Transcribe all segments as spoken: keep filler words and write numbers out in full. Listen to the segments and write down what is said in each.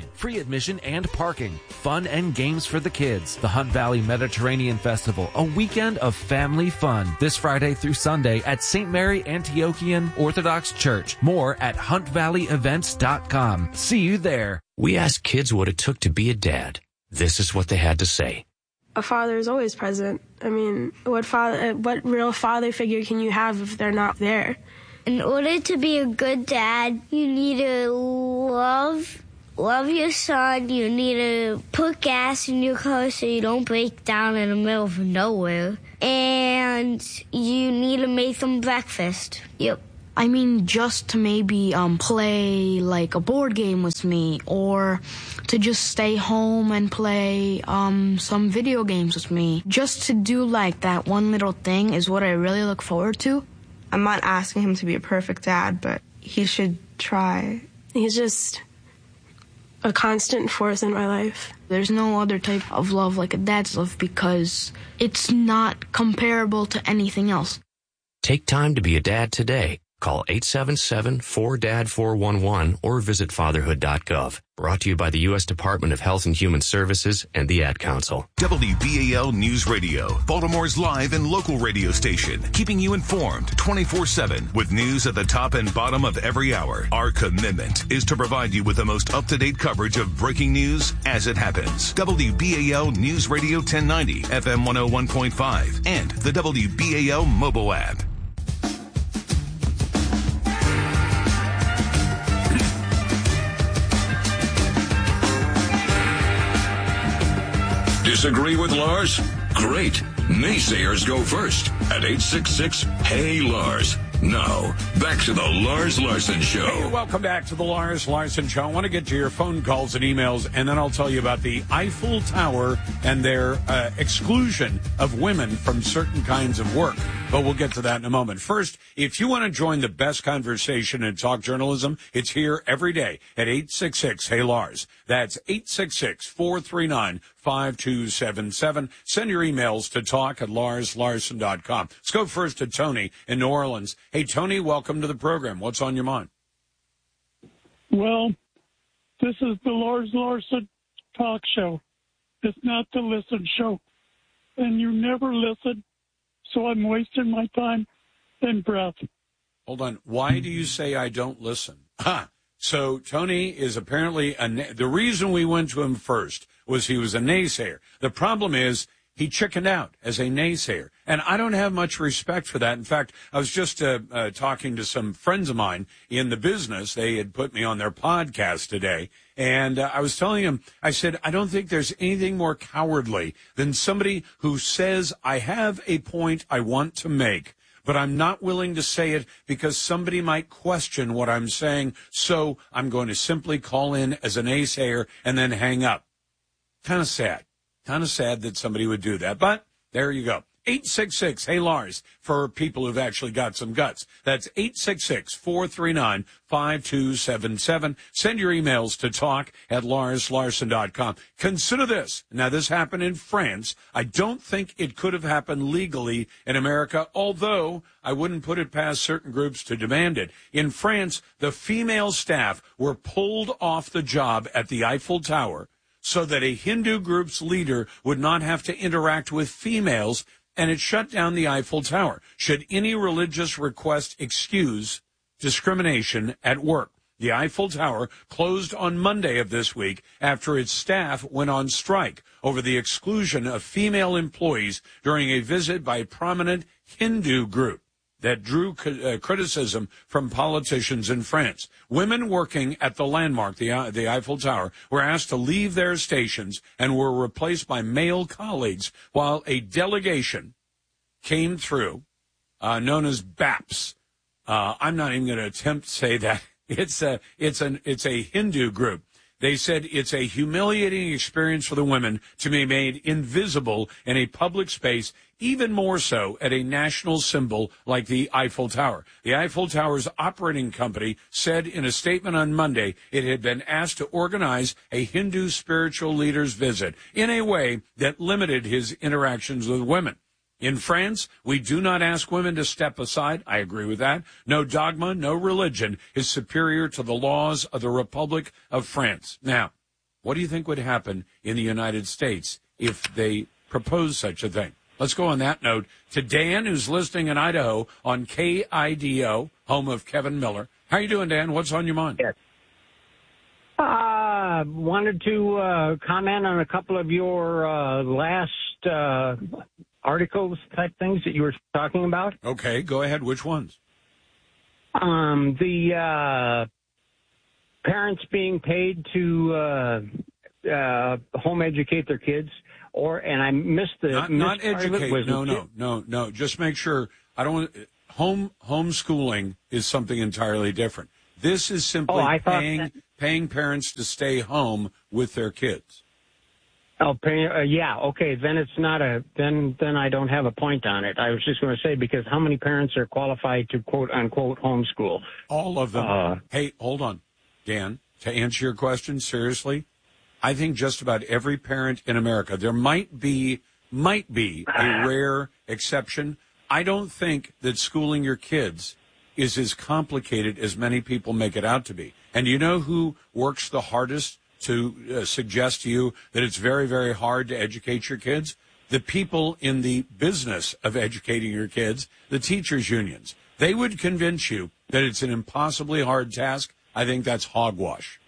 free admission and parking, fun and games for the kids. The Hunt Valley Mediterranean Festival, a weekend of family fun. This Friday through Sunday at Saint Mary Antiochian Orthodox Church. More at hunt valley events dot com. See you there. We asked kids what it took to be a dad. This is what they had to say. A father is always present. I mean, what father, what real father figure can you have if they're not there? In order to be a good dad, you need to love, love your son. You need to put gas in your car so you don't break down in the middle of nowhere. And you need to make them breakfast. Yep. I mean, just to maybe um, play like a board game with me, or to just stay home and play um, some video games with me. Just to do like that one little thing is what I really look forward to. I'm not asking him to be a perfect dad, but he should try. He's just a constant force in my life. There's no other type of love like a dad's love because it's not comparable to anything else. Take time to be a dad today. Call eight seven seven, four D A D, four one one or visit fatherhood dot gov. Brought to you by the U S Department of Health and Human Services and the Ad Council. W B A L News Radio, Baltimore's live and local radio station, keeping you informed twenty-four seven with news at the top and bottom of every hour. Our commitment is to provide you with the most up-to-date coverage of breaking news as it happens. W B A L News Radio ten ninety, F M one oh one point five, and the W B A L mobile app. Disagree with Lars? Great. Naysayers go first at eight six six, Hey Lars. Now, back to the Lars Larson Show. Hey, welcome back to the Lars Larson Show. I want to get to your phone calls and emails, and then I'll tell you about the Eiffel Tower and their uh, exclusion of women from certain kinds of work. But we'll get to that in a moment. First, if you want to join the best conversation in talk journalism, it's here every day at eight six six, Hey Lars. That's eight six six, four three nine, five two seven seven. Send your emails to talk at lars larson dot com. Let's go first to Tony in New Orleans. Hey, Tony, welcome to the program. What's on your mind? Well, this is the Lars Larson talk show. It's not the listen show. And you never listen, so I'm wasting my time and breath. Hold on. Why do you say I don't listen? Huh. So Tony is apparently a na- the reason we went to him first was he was a naysayer. The problem is he chickened out as a naysayer, and I don't have much respect for that. In fact, I was just uh, uh, talking to some friends of mine in the business. They had put me on their podcast today, and uh, I was telling them, I said, I don't think there's anything more cowardly than somebody who says, I have a point I want to make, but I'm not willing to say it because somebody might question what I'm saying, so I'm going to simply call in as a naysayer and then hang up. Kind of sad. Kind of sad that somebody would do that, but there you go. eight six six, Hey Lars, for people who've actually got some guts. That's eight six six, four three nine, five two seven seven. Send your emails to talk at lars larson dot com. Consider this. Now, this happened in France. I don't think it could have happened legally in America, although I wouldn't put it past certain groups to demand it. In France, the female staff were pulled off the job at the Eiffel Tower so that a Hindu group's leader would not have to interact with females, and it shut down the Eiffel Tower. Should any religious request excuse discrimination at work? The Eiffel Tower closed on Monday of this week after its staff went on strike over the exclusion of female employees during a visit by a prominent Hindu group that drew uh, criticism from politicians in France. Women working at the landmark, the, uh, the Eiffel Tower, were asked to leave their stations and were replaced by male colleagues while a delegation came through, uh, known as B A P S. Uh, I'm not even going to attempt to say that. It's a, it's an, it's a Hindu group. They said it's a humiliating experience for the women to be made invisible in a public space, even more so at a national symbol like the Eiffel Tower. The Eiffel Tower's operating company said in a statement on Monday it had been asked to organize a Hindu spiritual leader's visit in a way that limited his interactions with women. In France, we do not ask women to step aside. I agree with that. No dogma, no religion is superior to the laws of the Republic of France. Now, What do you think would happen in the United States if they proposed such a thing? Let's go on that note to Dan, who's listening in Idaho on K I D O, home of Kevin Miller. How you doing, Dan? What's on your mind? Yes. Uh, wanted to uh, comment on a couple of your uh, last uh, articles type things that you were talking about. Okay, go ahead. Which ones? Um, the uh, parents being paid to uh, uh, home educate their kids, or and I missed the not, missed not part of it. educate. Was No, it- no, no, no. Just make sure. I don't want home homeschooling is something entirely different. This is simply Oh, I thought paying that- paying parents to stay home with their kids. Oh, pay, uh, yeah, okay. Then it's not a. Then then I don't have a point on it. I was just going to say, because how many parents are qualified to quote unquote homeschool? All of them. Uh, hey, hold on, Dan. To answer your question seriously, I think just about every parent in America. There might be might be a rare exception. I don't think that schooling your kids is as complicated as many people make it out to be. And you know who works the hardest to uh, suggest to you that it's very, very hard to educate your kids? The people in the business of educating your kids, the teachers' unions. They would convince you that it's an impossibly hard task. I think that's hogwash.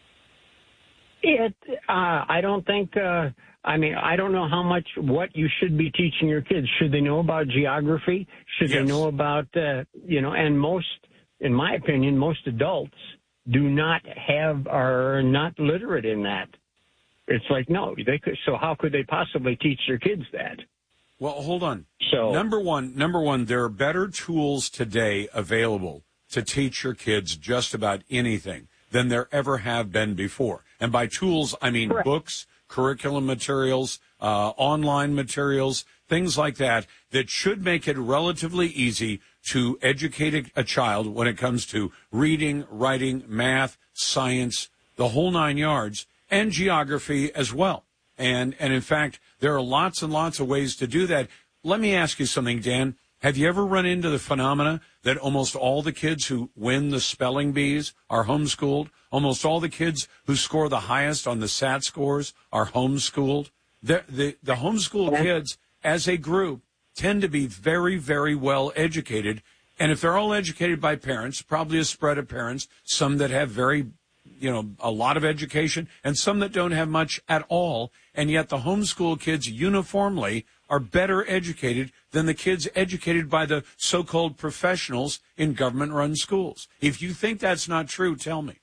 It. Uh, I don't think. Uh, I mean, I don't know how much what you should be teaching your kids. Should they know about geography? Should Yes. they know about uh, you know? And most, in my opinion, most adults do not have are not literate in that. It's like, no, they could. So how could they possibly teach their kids that? Well, hold on. So number one, number one, there are better tools today available to teach your kids just about anything than there ever have been before. And by tools, I mean Correct. books, curriculum materials, uh, online materials, things like that, that should make it relatively easy to educate a, a child when it comes to reading, writing, math, science, the whole nine yards, and geography as well. And, and in fact, there are lots and lots of ways to do that. Let me ask you something, Dan. Have you ever run into the phenomena that almost all the kids who win the spelling bees are homeschooled? Almost all the kids who score the highest on the S A T scores are homeschooled? The, the, the homeschool kids, as a group, tend to be very, very well educated. And if they're all educated by parents, probably a spread of parents, some that have very, you know, a lot of education and some that don't have much at all. And yet the homeschool kids uniformly are better educated than the kids educated by the so-called professionals in government-run schools. If you think that's not true, tell me.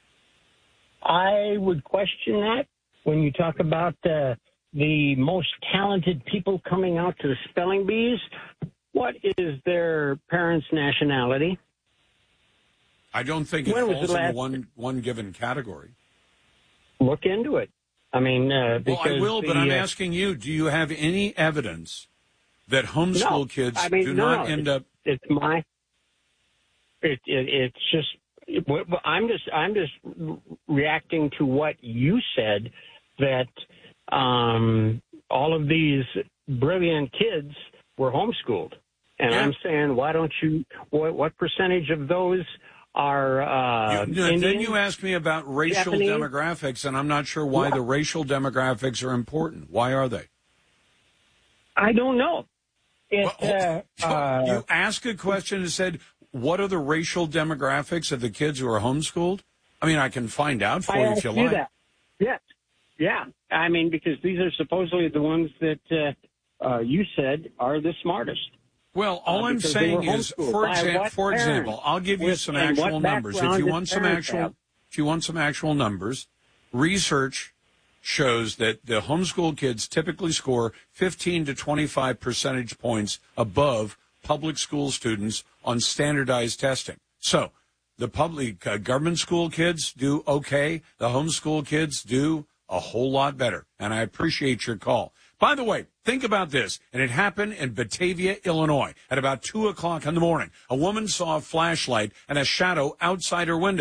I would question that when you talk about uh, the most talented people coming out to the spelling bees. What is their parents' nationality? I don't think it When was falls the in last- one one given category. Look into it. I mean, uh, Well, I because will, but the, I'm uh, asking you, do you have any evidence that homeschool no, kids I mean, do no, not end it's, up... It's my. It, it it's just. It, what- what- I'm just. I'm just reacting to what you said, that um, all of these brilliant kids were homeschooled, and Yeah. I'm saying, why don't you? What, what percentage of those are uh, You- no, Indian? then you ask me about racial Japanese? demographics, and I'm not sure why Yeah. the racial demographics are important. Why are they? I don't know. It, Well, uh, uh, you ask a question and said, what are the racial demographics of the kids who are homeschooled? I mean, I can find out for I you asked if you you like. that. Yes. Yeah. I mean, because these are supposedly the ones that uh, uh, you said are the smartest. Well, all Uh, I'm because they saying were is, homeschooled. for, By exa- what for parents? example, I'll give you With- some and what actual numbers. If background you did want some parents actual, have? if you want some actual numbers, research shows that the homeschool kids typically score fifteen to twenty-five percentage points above public school students on standardized testing. So the public uh, government school kids do okay. The homeschool kids do a whole lot better. And I appreciate your call. By the way, think about this. And it happened in Batavia, Illinois at about two o'clock in the morning. A woman saw a flashlight and a shadow outside her window.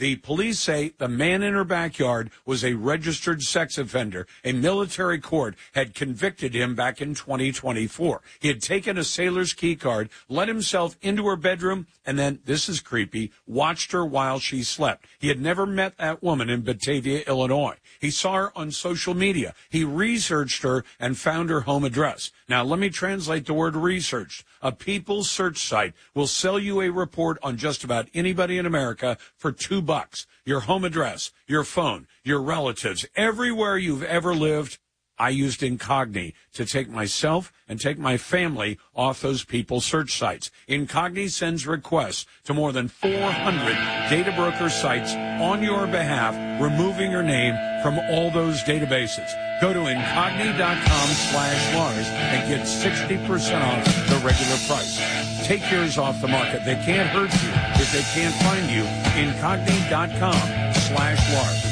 The police say the man in her backyard was a registered sex offender. A military court had convicted him back in twenty twenty-four. He had taken a sailor's key card, let himself into her bedroom, and then, this is creepy, watched her while she slept. He had never met that woman in Batavia, Illinois. He saw her on social media. He researched her and found her home address. Now, let me translate the word researched. A People's search site will sell you a report on just about anybody in America for two bucks. Your home address, your phone, your relatives, everywhere you've ever lived. I used Incogni to take myself and take my family off those People's search sites. Incogni sends requests to more than four hundred data broker sites on your behalf, removing your name from all those databases. Go to Incogni.com slash Lars and get sixty percent off the regular price. Take yours off the market. They can't hurt you if they can't find you. Incogni.com slash Lars.